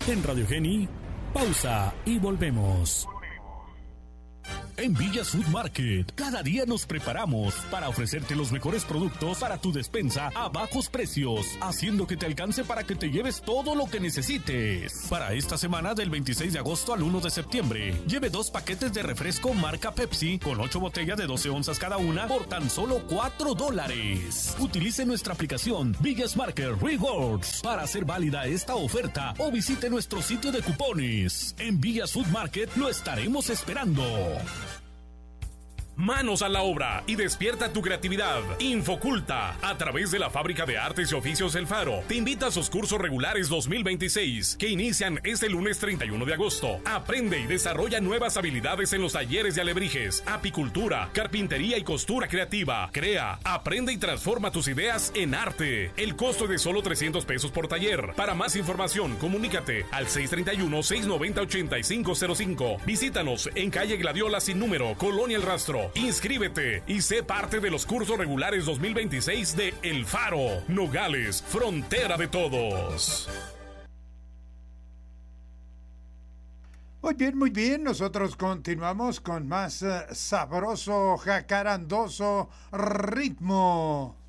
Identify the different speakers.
Speaker 1: En Radio Geni, pausa y volvemos. En Villas Food Market, cada día nos preparamos para ofrecerte los mejores productos para tu despensa a bajos precios, haciendo que te alcance para que te lleves todo lo que necesites. Para esta semana del 26 de agosto al 1 de septiembre, lleve 2 paquetes de refresco marca Pepsi con 8 botellas de 12 onzas cada una por tan solo $4. Utilice nuestra aplicación Villas Market Rewards para hacer válida esta oferta o visite nuestro sitio de cupones. En Villas Food Market lo estaremos esperando.
Speaker 2: Manos a la obra y despierta tu creatividad. Infoculta, a través de la Fábrica de Artes y Oficios El Faro, te invita a sus cursos regulares 2026, que inician este lunes 31 de agosto. Aprende y desarrolla nuevas habilidades en los talleres de alebrijes, apicultura, carpintería y costura creativa. Crea, aprende y transforma tus ideas en arte. El costo es de solo $300 por taller. Para más información, comunícate al 631-690-8505. Visítanos en calle Gladiola sin número, Colonia El Rastro. Inscríbete y sé parte de los cursos regulares 2026 de El Faro. Nogales, frontera de todos.
Speaker 3: Muy bien, nosotros continuamos con más sabroso, jacarandoso ritmo.